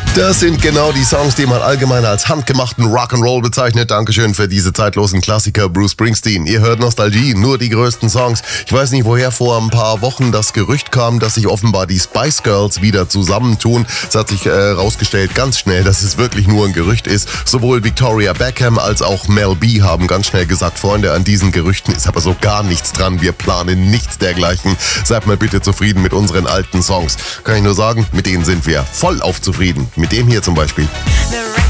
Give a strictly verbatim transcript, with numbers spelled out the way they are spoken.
Das sind genau die Songs, die man allgemein als handgemachten Rock'n'Roll bezeichnet. Dankeschön für diese zeitlosen Klassiker, Bruce Springsteen. Ihr hört Nostalgie, nur die größten Songs. Ich weiß nicht, woher vor ein paar Wochen das Gerücht kam, dass sich offenbar die Spice Girls wieder zusammentun. Es hat sich herausgestellt, äh, ganz schnell, dass es wirklich nur ein Gerücht ist. Sowohl Victoria Beckham als auch Mel B haben ganz schnell gesagt, Freunde, an diesen Gerüchten ist aber so gar nichts dran. Wir planen nichts dergleichen. Seid mal bitte zufrieden mit unseren alten Songs. Kann ich nur sagen, mit denen sind wir voll auf zufrieden. Mit dem hier zum Beispiel.